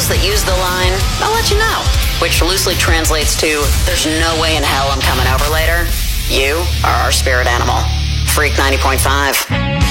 that use the line, I'll let you know, which loosely translates to, there's no way in hell I'm coming over later. You are our spirit animal. Freak 90.5.